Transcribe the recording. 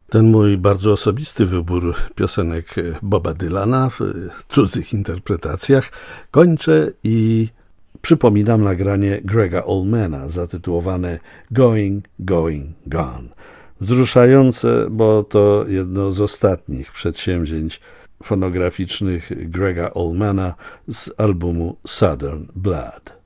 Ten mój bardzo osobisty wybór piosenek Boba Dylana w cudzych interpretacjach kończę i przypominam nagranie Grega Allmana zatytułowane Going, Going, Gone. Wzruszające, bo to jedno z ostatnich przedsięwzięć fonograficznych Grega Allmana z albumu Southern Blood.